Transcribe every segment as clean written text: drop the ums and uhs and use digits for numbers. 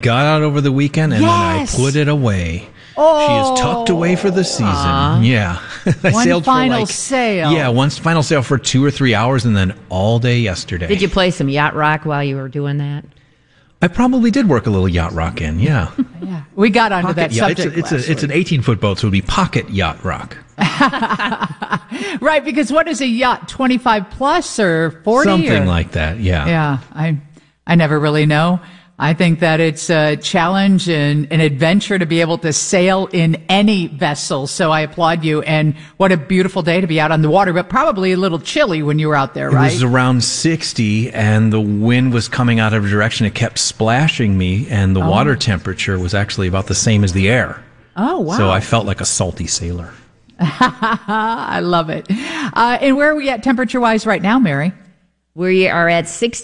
got out over the weekend, and then I put it away. Oh. She is tucked away for the season. Aww. Yeah. One final sail. Yeah, one final sail for 2 or 3 hours, and then all day yesterday. Did you play some yacht rock while you were doing that? I probably did work a little yacht rock in, yeah. Yeah, we got onto that subject It's an 18-foot boat, so it would be pocket yacht rock. Right, because what is a yacht, 25 plus or 40? Something like that, yeah. Yeah, I never really know. I think that it's a challenge and an adventure to be able to sail in any vessel. So I applaud you. And what a beautiful day to be out on the water, but probably a little chilly when you were out there, right? It was around 60 and the wind was coming out of a direction. It kept splashing me and the water temperature was actually about the same as the air. Oh, wow. So I felt like a salty sailor. I love it. And where are we at temperature-wise right now, Mary? We are at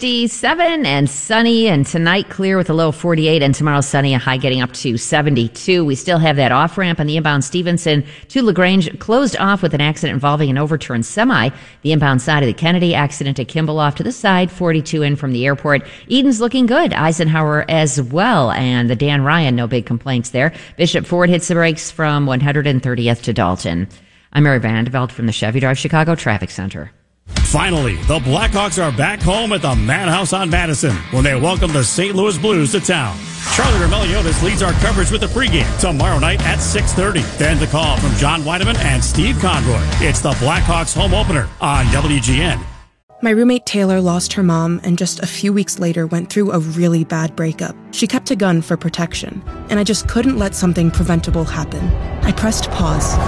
67 and sunny, and tonight clear with a low of 48, and tomorrow sunny, a high getting up to 72. We still have that off ramp on the inbound Stevenson to LaGrange closed off with an accident involving an overturned semi. The inbound side of the Kennedy accident at Kimball off to the side, 42 in from the airport. Eden's looking good, Eisenhower as well, and the Dan Ryan, no big complaints there. Bishop Ford hits the brakes from 130th to Dalton. I'm Mary Vandeveld from the Chevy Drive Chicago Traffic Center. Finally, the Blackhawks are back home at the Madhouse on Madison when they welcome the St. Louis Blues to town. Charlie Remeliotis leads our coverage with the pregame tomorrow night at 6:30. Then the call from John Weideman and Steve Conroy. It's the Blackhawks home opener on WGN. My roommate Taylor lost her mom and just a few weeks later went through a really bad breakup. She kept a gun for protection, and I just couldn't let something preventable happen. I pressed pause.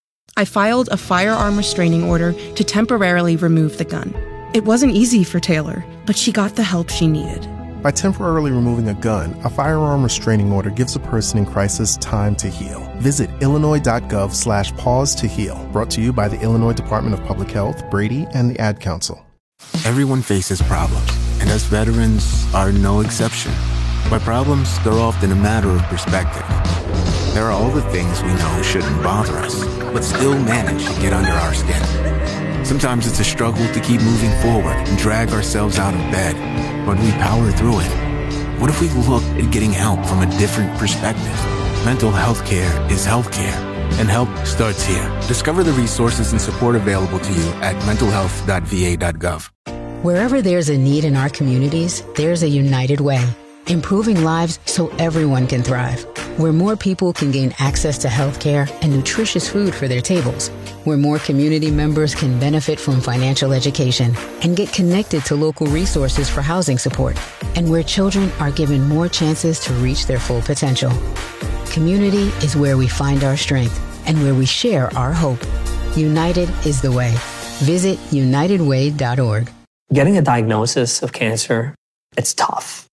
I filed a firearm restraining order to temporarily remove the gun. It wasn't easy for Taylor, but she got the help she needed. By temporarily removing a gun, a firearm restraining order gives a person in crisis time to heal. Visit illinois.gov/pause to heal. Brought to you by the Illinois Department of Public Health, Brady, and the Ad Council. Everyone faces problems, and us veterans are no exception. By problems, they're often a matter of perspective. There are all the things we know shouldn't bother us, but still manage to get under our skin. Sometimes it's a struggle to keep moving forward and drag ourselves out of bed, but we power through it. What if we look at getting help from a different perspective? Mental health care is healthcare, and help starts here. Discover the resources and support available to you at mentalhealth.va.gov. Wherever there's a need in our communities, there's a United Way. Improving lives so everyone can thrive. Where more people can gain access to healthcare and nutritious food for their tables. Where more community members can benefit from financial education and get connected to local resources for housing support. And where children are given more chances to reach their full potential. Community is where we find our strength and where we share our hope. United is the way. Visit unitedway.org. Getting a diagnosis of cancer, it's tough.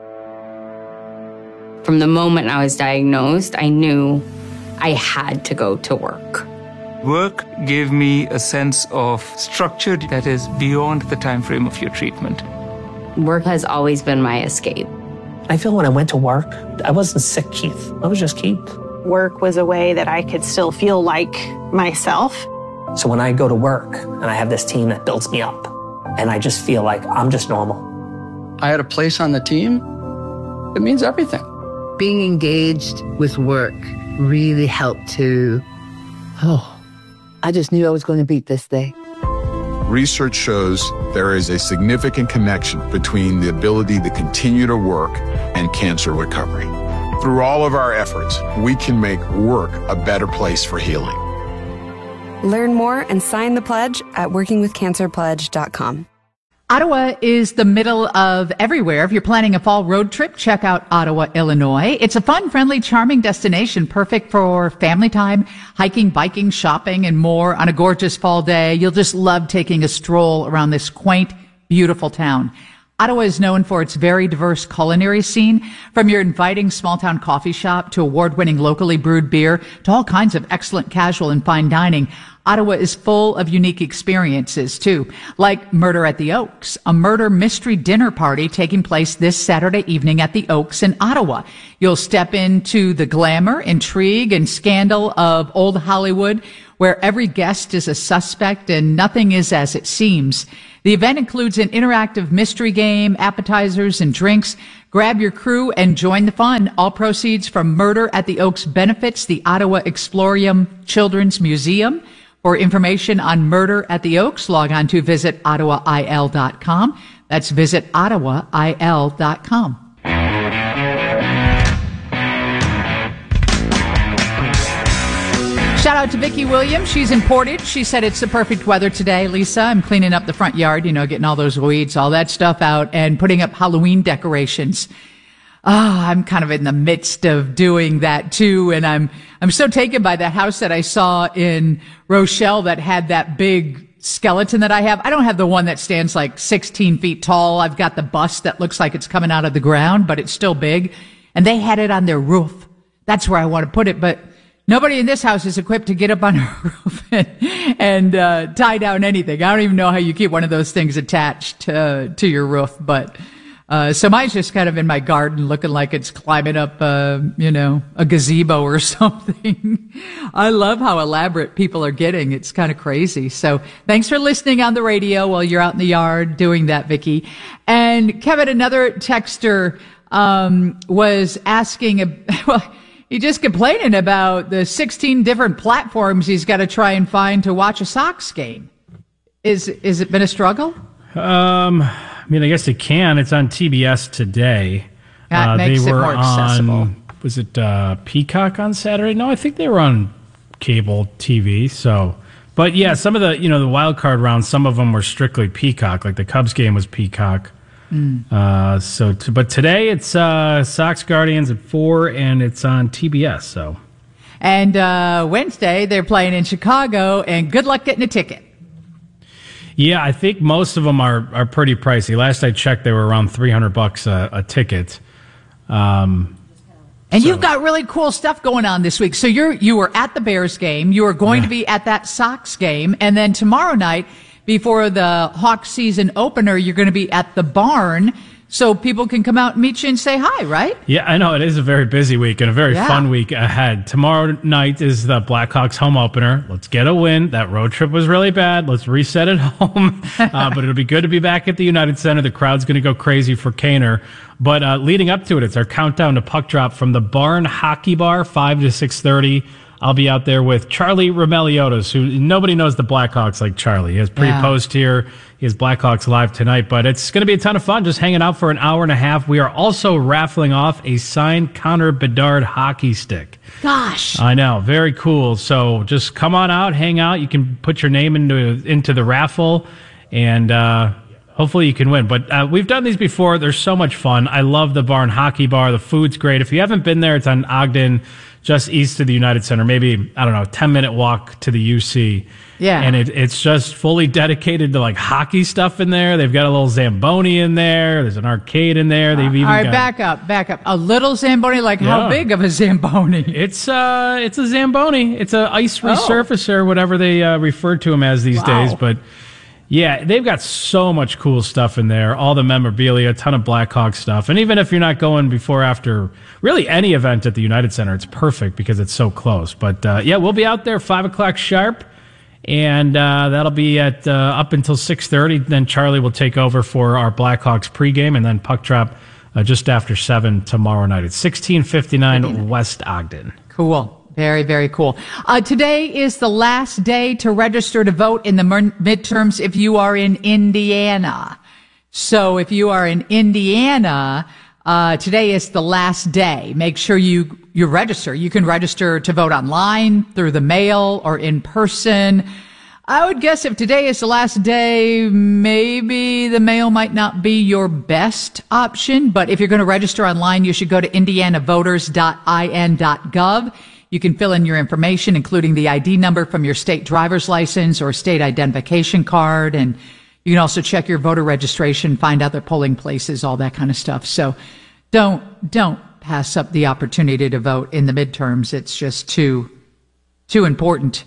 From the moment I was diagnosed, I knew I had to go to work. Work gave me a sense of structure that is beyond the time frame of your treatment. Work has always been my escape. I feel when I went to work, I wasn't sick, Keith. I was just Keith. Work was a way that I could still feel like myself. So when I go to work and I have this team that builds me up, and I just feel like I'm just normal. I had a place on the team. It means everything. Being engaged with work really helped to, I just knew I was going to beat this day. Research shows there is a significant connection between the ability to continue to work and cancer recovery. Through all of our efforts, we can make work a better place for healing. Learn more and sign the pledge at workingwithcancerpledge.com. Ottawa is the middle of everywhere. If you're planning a fall road trip, check out Ottawa, Illinois. It's a fun, friendly, charming destination, perfect for family time, hiking, biking, shopping, and more on a gorgeous fall day. You'll just love taking a stroll around this quaint, beautiful town. Ottawa is known for its very diverse culinary scene, from your inviting small-town coffee shop to award-winning locally brewed beer to all kinds of excellent casual and fine dining. Ottawa is full of unique experiences, too, like Murder at the Oaks, a murder mystery dinner party taking place this Saturday evening at the Oaks in Ottawa. You'll step into the glamour, intrigue, and scandal of old Hollywood, where every guest is a suspect and nothing is as it seems. The event includes an interactive mystery game, appetizers and drinks, Grab your crew and join the fun. All proceeds from Murder at the Oaks benefits the Ottawa Explorium Children's Museum. For information on Murder at the Oaks, log on to visitottawail.com. That's visitottawail.com. Shout out to Vicki Williams. She's in Portage. She said it's the perfect weather today. Lisa, I'm cleaning up the front yard, getting all those weeds, all that stuff out, and putting up Halloween decorations. I'm kind of in the midst of doing that too, and I'm so taken by that house that I saw in Rochelle that had that big skeleton that I have. I don't have the one that stands like 16 feet tall. I've got the bust that looks like it's coming out of the ground, but it's still big. And they had it on their roof. That's where I want to put it, but nobody in this house is equipped to get up on a roof and tie down anything. I don't even know how you keep one of those things attached to your roof, but so mine's just kind of in my garden looking like it's climbing up, a gazebo or something. I love how elaborate people are getting. It's kind of crazy. So thanks for listening on the radio while you're out in the yard doing that, Vicki. And Kevin, another texter, was asking, he's just complaining about the 16 different platforms he's got to try and find to watch a Sox game. Is it been a struggle? I guess it can. It's on TBS today. That makes it more accessible. Was it Peacock on Saturday? No, I think they were on cable TV. So, but yeah, some of the the wild card rounds, some of them were strictly Peacock. Like the Cubs game was Peacock. But today it's Sox Guardians at 4, and it's on TBS. So, and Wednesday they're playing in Chicago, and good luck getting a ticket. Yeah, I think most of them are pretty pricey. Last I checked, they were around $300 a ticket. And you've got really cool stuff going on this week. So you were at the Bears game, you are going to be at that Sox game, and then tomorrow night, before the Hawks season opener, you're going to be at the barn, so people can come out and meet you and say hi, right? Yeah, I know. It is a very busy week and a very fun week ahead. Tomorrow night is the Blackhawks home opener. Let's get a win. That road trip was really bad. Let's reset at home. But it'll be good to be back at the United Center. The crowd's going to go crazy for Kaner. But leading up to it, it's our countdown to puck drop from the Barn Hockey Bar, 5 to 6:30. I'll be out there with Charlie Roumeliotis, who nobody knows the Blackhawks like Charlie. He has pre-post here. He has Blackhawks Live tonight, but it's going to be a ton of fun just hanging out for an hour and a half. We are also raffling off a signed Connor Bedard hockey stick. Gosh. I know. Very cool. So just come on out, hang out. You can put your name into the raffle, and hopefully you can win. But we've done these before. They're so much fun. I love the Barn Hockey Bar. The food's great. If you haven't been there, it's on Ogden, just east of the United Center, maybe, 10-minute walk to the UC. Yeah. And it's just fully dedicated to like hockey stuff in there. They've got a little Zamboni in there. There's an arcade in there. They've even back up. A little Zamboni? Like how big of a Zamboni? It's a Zamboni. It's a ice resurfacer, whatever they refer to them as these days. But yeah, they've got so much cool stuff in there. All the memorabilia, a ton of Blackhawks stuff. And even if you're not going before or after really any event at the United Center, it's perfect because it's so close. But we'll be out there 5 o'clock sharp. And that'll be at up until 6:30. Then Charlie will take over for our Blackhawks pregame, and then puck drop just after 7 tomorrow night. It's 1659 West Ogden. Cool. Very, very cool. Today is the last day to register to vote in the midterms if you are in Indiana. So if you are in Indiana, today is the last day. Make sure you register. You can register to vote online, through the mail, or in person. I would guess if today is the last day, maybe the mail might not be your best option. But if you're going to register online, you should go to indianavoters.in.gov. You can fill in your information, including the ID number from your state driver's license or state identification card. And you can also check your voter registration, find out their polling places, all that kind of stuff. So don't pass up the opportunity to vote in the midterms. It's just too important.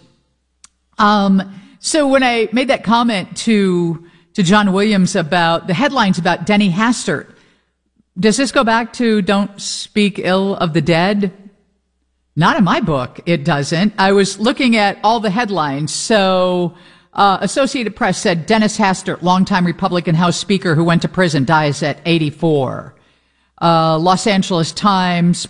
So when I made that comment to John Williams about the headlines about Denny Hastert, does this go back to don't speak ill of the dead? Not in my book, it doesn't. I was looking at all the headlines. So Associated Press said Dennis Hastert, longtime Republican House Speaker who went to prison, dies at 84. Los Angeles Times